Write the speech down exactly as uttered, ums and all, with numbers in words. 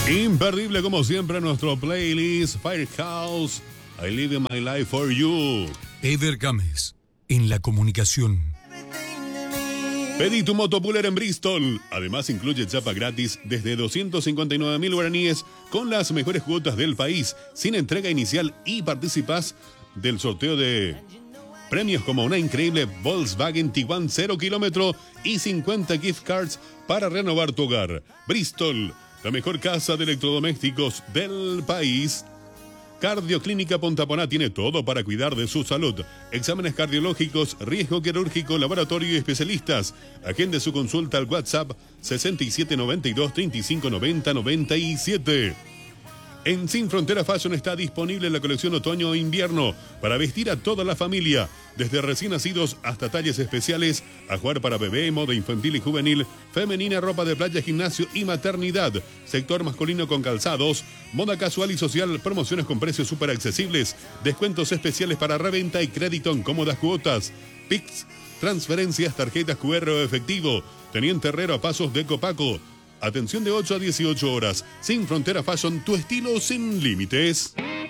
Imperdible como siempre nuestro playlist Firehouse, I Live My Life For You. Eder Gámez, en la comunicación. Pedí tu Motopooler en Bristol. Además incluye chapa gratis desde doscientos cincuenta y nueve mil guaraníes con las mejores cuotas del país, sin entrega inicial, y participás del sorteo de premios como una increíble Volkswagen Tiguan cero kilómetro y cincuenta gift cards para renovar tu hogar. Bristol, la mejor casa de electrodomésticos del país. Cardioclínica Pontaponá tiene todo para cuidar de su salud. Exámenes cardiológicos, riesgo quirúrgico, laboratorio y especialistas. Agende su consulta al WhatsApp sesenta y siete noventa y dos, treinta y cinco noventa, noventa y siete. En Sin Frontera Fashion está disponible la colección otoño-invierno para vestir a toda la familia, desde recién nacidos hasta talles especiales, ajuar para bebé, moda infantil y juvenil, femenina, ropa de playa, gimnasio y maternidad, sector masculino con calzados, moda casual y social, promociones con precios súper accesibles, descuentos especiales para reventa y crédito en cómodas cuotas, Pix, transferencias, tarjetas Q R o efectivo, Teniente Herrero a pasos de Copaco. Atención de ocho a dieciocho horas. Sin Frontera Fashion, tu estilo sin límites.